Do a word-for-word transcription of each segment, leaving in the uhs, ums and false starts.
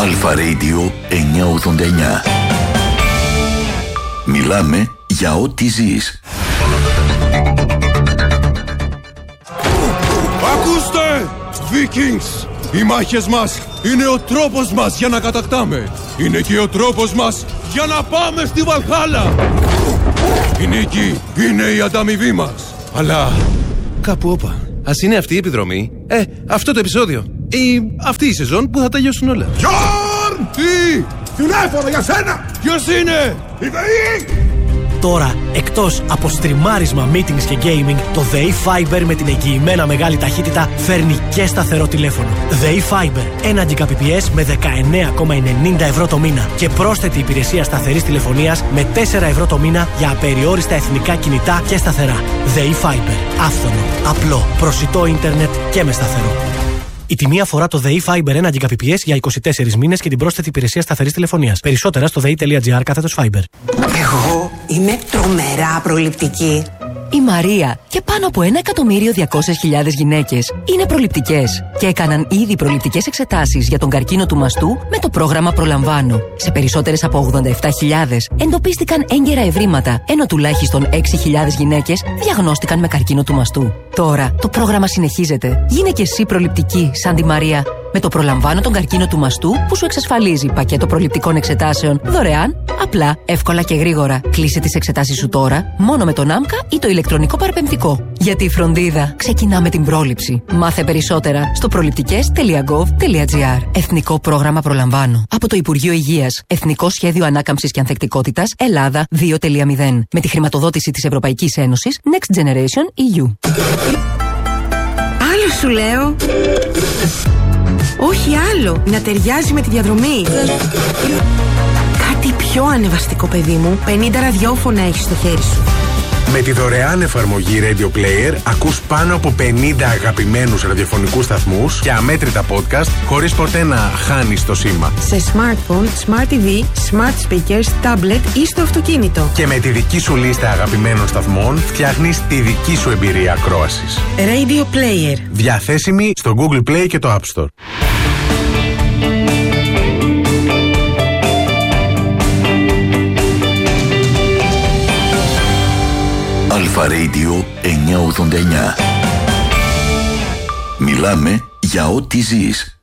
Αλφα Radio εννιακόσια ογδόντα εννιά. Μιλάμε για ό,τι ζεις. Ακούστε! Vikings! Οι μάχες μας είναι ο τρόπος μας για να κατακτάμε. Είναι και ο τρόπος μας για να πάμε στη Βαλχάλα. Η νίκη είναι η ανταμοιβή μας. Αλλά κάπου όπα. Ας είναι αυτή η επιδρομή, ε, αυτό το επεισόδιο ή αυτή η σεζόν που θα τελειώσουν όλα. Γιόρν! Τι! Τηλέφωνο για σένα! Ποιος είναι? Η ΔΕΗ! Τώρα, εκτός από στριμάρισμα, meetings και gaming, το ΔΕΗ Fiber με την εγγυημένα μεγάλη ταχύτητα φέρνει και σταθερό τηλέφωνο. ΔΕΗ Fiber, ένα Gbps με δεκαεννέα κόμμα ενενήντα ευρώ το μήνα και πρόσθετη υπηρεσία σταθερής τηλεφωνίας με τέσσερα ευρώ το μήνα για απεριόριστα εθνικά κινητά και σταθερά. ΔΕΗ Fiber, άφθονο, απλό, προσιτό ίντερνετ και με σταθερό. Η τιμή αφορά το ΔΕΗ Fiber ένα Gbps για είκοσι τέσσερις μήνες και την πρόσθετη υπηρεσία σταθερής τηλεφωνίας. Περισσότερα στο δεη.gr κάθετος Fiber. Εγώ είμαι τρομερά προληπτική. Η Μαρία και πάνω από ένα εκατομμύριο διακόσιες χιλιάδες γυναίκες είναι προληπτικές και έκαναν ήδη προληπτικές εξετάσεις για τον καρκίνο του μαστού με το πρόγραμμα Προλαμβάνω. Σε περισσότερες από ογδόντα επτά χιλιάδες εντοπίστηκαν έγκαιρα ευρήματα, ενώ τουλάχιστον έξι χιλιάδες γυναίκες διαγνώστηκαν με καρκίνο του μαστού. Τώρα το πρόγραμμα συνεχίζεται. Γίνε και εσύ προληπτική σαν τη Μαρία. Με το Προλαμβάνω τον καρκίνο του μαστού που σου εξασφαλίζει πακέτο προληπτικών εξετάσεων δωρεάν, απλά, εύκολα και γρήγορα. Κλείσε τις εξετάσεις σου τώρα, μόνο με τον άμκα ή το ηλεκτρονικό παραπεμφτικό. Γιατί η φροντίδα ξεκινά με την πρόληψη. Μάθε περισσότερα στο προληπτικές τελεία γκοβ τελεία τζι άρ. Εθνικό πρόγραμμα Προλαμβάνω. Από το Υπουργείο Υγείας. Εθνικό Σχέδιο Ανάκαμψης και Ανθεκτικότητας Ελλάδα δύο τελεία μηδέν. Με τη χρηματοδότηση της Ευρωπαϊκής Ένωσης Next Generation ι γιου. Άλλο σου λέω. Όχι άλλο, να ταιριάζει με τη διαδρομή. Κάτι πιο ανεβαστικό, παιδί μου. πενήντα ραδιόφωνα έχεις στο χέρι σου. Με τη δωρεάν εφαρμογή Radio Player ακούς πάνω από πενήντα αγαπημένους ραδιοφωνικούς σταθμούς και αμέτρητα podcast χωρίς ποτέ να χάνεις το σήμα. Σε smartphone, smart τι βι, smart speakers, tablet ή στο αυτοκίνητο. Και με τη δική σου λίστα αγαπημένων σταθμών φτιάχνεις τη δική σου εμπειρία ακρόασης. Radio Player. Διαθέσιμη στο Google Play και το App Store. Αλφα Radio εννιακόσια ογδόντα εννιά. Μιλάμε για ό,τι ζεις.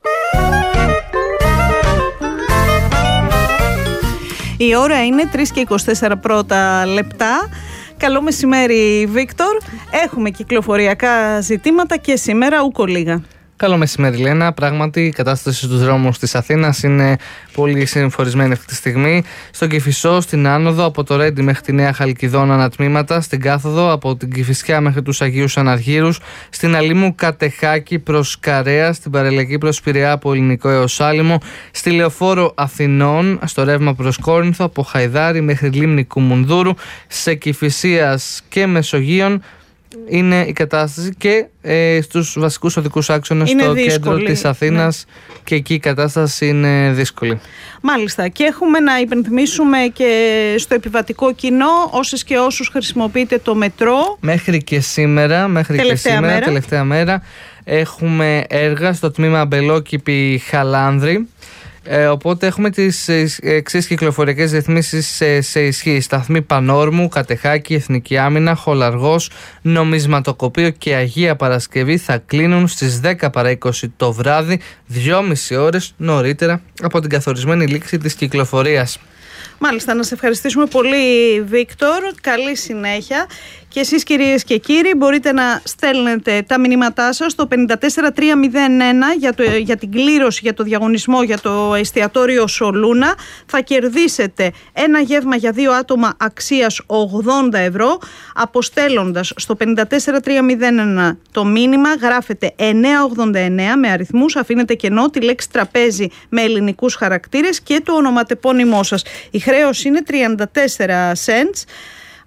Η ώρα είναι τρεις και είκοσι τέσσερα πρώτα λεπτά. Καλό μεσημέρι, Βίκτορ. Έχουμε κυκλοφοριακά ζητήματα και σήμερα ούκο λίγα. Καλό μεσημέρι, Λένα. Πράγματι, η κατάσταση στους δρόμους της Αθήνας είναι πολύ συμφορισμένη αυτή τη στιγμή. Στον Κηφισό, στην άνοδο, από το Ρέντι μέχρι τη Νέα Χαλκιδόνα ανατμήματα. Στην κάθοδο, από την Κηφισιά μέχρι τους Αγίους Αναργύρους. Στην Αλήμου, Κατεχάκη προς Καρέα. Στην Παρελαϊκή προς Πειραιά, από Ελληνικό έως Άλυμο. Στη Λεωφόρο Αθηνών, στο ρεύμα προς Κόρινθο, από Χαϊδάρη μέχρι Λίμνη Κουμουνδούρου. Σε Κηφισίας και Μεσογείων είναι η κατάσταση και ε, στους βασικούς οδικούς άξονες στο δύσκολη, κέντρο της Αθήνας, ναι. Και εκεί η κατάσταση είναι δύσκολη. Μάλιστα, και έχουμε να υπενθυμίσουμε και στο επιβατικό κοινό, όσες και όσους χρησιμοποιείτε το μετρό. Μέχρι και σήμερα, μέχρι τελευταία, και σήμερα μέρα. τελευταία μέρα, έχουμε έργα στο τμήμα Μπελόκηπη Χαλάνδρη. Ε, οπότε έχουμε τις εξής κυκλοφοριακές ρυθμίσεις σε, σε ισχύ. Σταθμή Πανόρμου, Κατεχάκη, Εθνική Άμυνα, Χολαργός, Νομισματοκοπείο και Αγία Παρασκευή θα κλείνουν στις δέκα παρά είκοσι το βράδυ, δυόμιση ώρες νωρίτερα από την καθορισμένη λήξη της κυκλοφορίας. Μάλιστα, να σε ευχαριστήσουμε πολύ, Βίκτορ. Καλή συνέχεια. Και εσείς, κυρίες και κύριοι, μπορείτε να στέλνετε τα μηνύματά σας στο πέντε τέσσερα τρία μηδέν ένα για, το, για την κλήρωση, για το διαγωνισμό για το εστιατόριο Σολούνα. Θα κερδίσετε ένα γεύμα για δύο άτομα αξίας ογδόντα ευρώ. Αποστέλλοντας στο πέντε τέσσερα τρία μηδέν ένα το μήνυμα, γράφετε εννιακόσια ογδόντα εννέα με αριθμούς, αφήνετε κενό, τη λέξη τραπέζι με ελληνικούς χαρακτήρες και το ονοματεπώνυμό σας. Η χρέωση είναι τριάντα τέσσερα cents.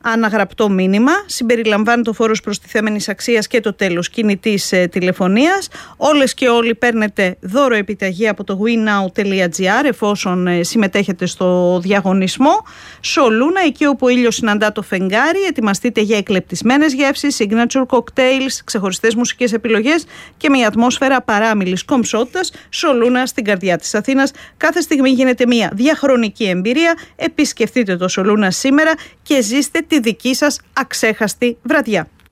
αναγραπτό μήνυμα. Συμπεριλαμβάνει το φόρος προστιθέμενης αξίας και το τέλος κινητής ε, τηλεφωνίας. Όλες και όλοι παίρνετε δώρο επιταγή από το winnow τελεία gr εφόσον ε, συμμετέχετε στο διαγωνισμό. Σολούνα, εκεί όπου ο ήλιος συναντά το φεγγάρι. Ετοιμαστείτε για εκλεπτισμένες γεύσεις, signature cocktails, ξεχωριστές μουσικές επιλογές και μια ατμόσφαιρα παράμιλης κομψότητας. Σολούνα στην καρδιά της Αθήνας. Κάθε στιγμή γίνεται μια διαχρονική εμπειρία. Επισκεφτείτε το Σολούνα σήμερα και ζήστε τη δική σας αξέχαστη βραδιά.